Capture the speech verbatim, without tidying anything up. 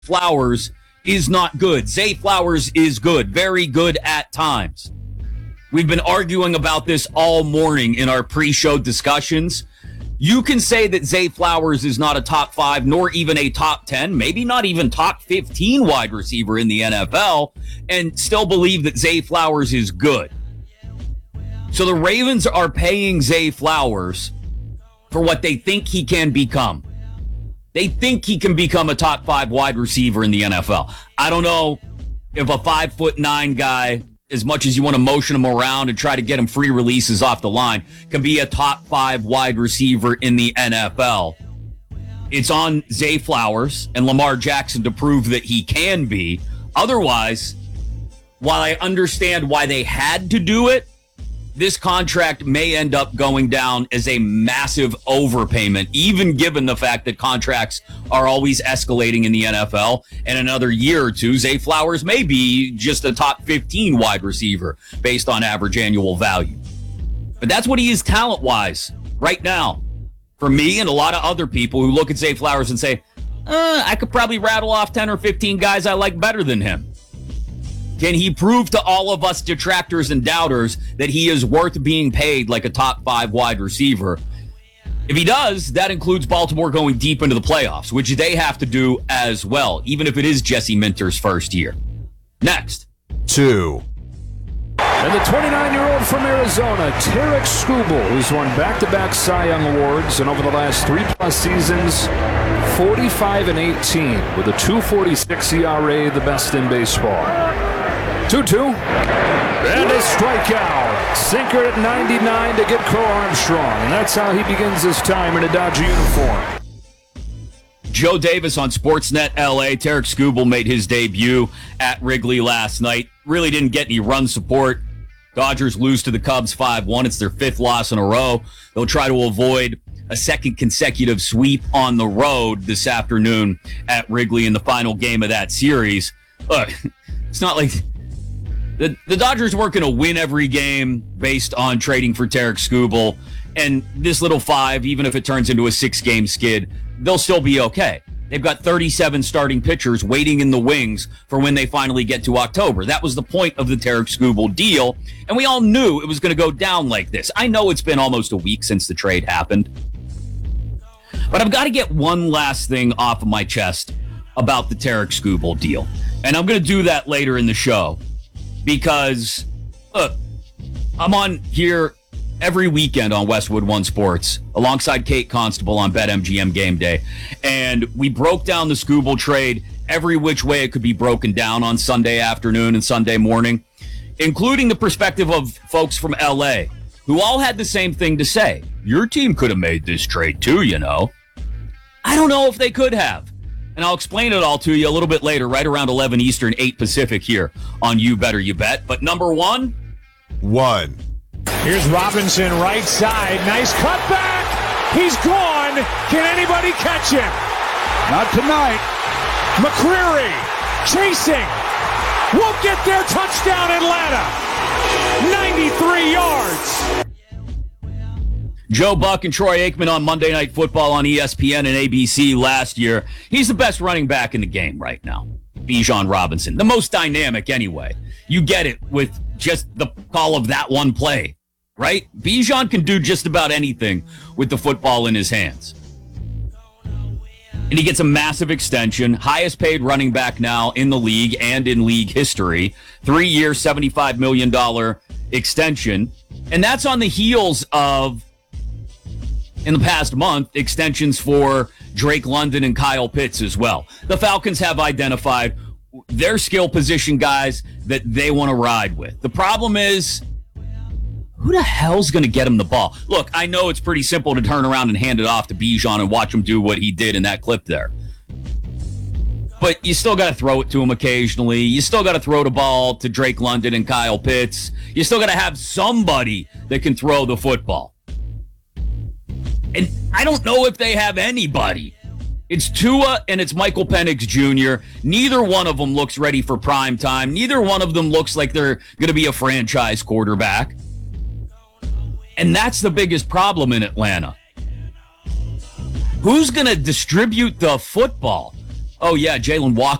Flowers is not good. Zay Flowers is good, very good at times. We've been arguing about this all morning in our pre-show discussions. You can say that Zay Flowers is not a top five, nor even a top ten, maybe not even top fifteen wide receiver in the N F L, and still believe that Zay Flowers is good. So the Ravens are paying Zay Flowers for what they think he can become. They think he can become a top five wide receiver in the N F L. I don't know if a five foot nine guy, as much as you want to motion him around and try to get him free releases off the line, can be a top five wide receiver in the N F L. It's on Zay Flowers and Lamar Jackson to prove that he can be. Otherwise, while I understand why they had to do it, this contract may end up going down as a massive overpayment, even given the fact that contracts are always escalating in the N F L. In another year or two, Zay Flowers may be just a top fifteen wide receiver based on average annual value. But that's what he is talent-wise right now. For me and a lot of other people who look at Zay Flowers and say, uh, I could probably rattle off ten or fifteen guys I like better than him. Can he prove to all of us detractors and doubters that he is worth being paid like a top five wide receiver? If he does, that includes Baltimore going deep into the playoffs, which they have to do as well, even if it is Jesse Minter's first year. Next. Two. And the twenty-nine-year-old from Arizona, Tarek Skubal, who's won back-to-back Cy Young Awards, and over the last three-plus seasons, forty-five and eighteen, with a two forty-six E R A, the best in baseball. two two. And a strikeout. Sinker at ninety-nine to get Crow Armstrong. And that's how he begins his time in a Dodger uniform. Joe Davis on Sportsnet L A. Tarek Skubal made his debut at Wrigley last night. Really didn't get any run support. Dodgers lose to the Cubs five one. It's their fifth loss in a row. They'll try to avoid a second consecutive sweep on the road this afternoon at Wrigley in the final game of that series. Look, it's not like the, the Dodgers weren't going to win every game based on trading for Tarek Skubal. And this little five, even if it turns into a six-game skid, they'll still be okay. They've got thirty-seven starting pitchers waiting in the wings for when they finally get to October. That was the point of the Tarek Skubal deal, and we all knew it was going to go down like this. I know it's been almost a week since the trade happened, but I've got to get one last thing off of my chest about the Tarek Skubal deal, and I'm going to do that later in the show because, look, I'm on here every weekend on Westwood One Sports alongside Kate Constable on BetMGM Game Day. And we broke down the Skubal trade every which way it could be broken down on Sunday afternoon and Sunday morning, including the perspective of folks from L A who all had the same thing to say. Your team could have made this trade too, you know. I don't know if they could have. And I'll explain it all to you a little bit later, right around eleven Eastern, eight Pacific here on You Better You Bet. But number one. One. Here's Robinson, right side. Nice cutback. He's gone. Can anybody catch him? Not tonight. McCreary chasing. Won't get there. Touchdown, Atlanta. ninety-three yards. Joe Buck and Troy Aikman on Monday Night Football on E S P N and A B C last year. He's the best running back in the game right now. Bijan Robinson. The most dynamic anyway. You get it with just the call of that one play, right? Bijan can do just about anything with the football in his hands. And he gets a massive extension, highest paid running back now in the league and in league history. Three-year, seventy-five million dollars extension. And that's on the heels of, in the past month, extensions for Drake London and Kyle Pitts as well. The Falcons have identified their skill position guys that they want to ride with. The problem is, who the hell's going to get him the ball? Look, I know it's pretty simple to turn around and hand it off to Bijan and watch him do what he did in that clip there. But you still got to throw it to him occasionally. You still got to throw the ball to Drake London and Kyle Pitts. You still got to have somebody that can throw the football. And I don't know if they have anybody. It's Tua and it's Michael Penix Junior Neither one of them looks ready for prime time. Neither one of them looks like they're going to be a franchise quarterback. And that's the biggest problem in Atlanta. Who's going to distribute the football? Oh, yeah, Jalen Walker.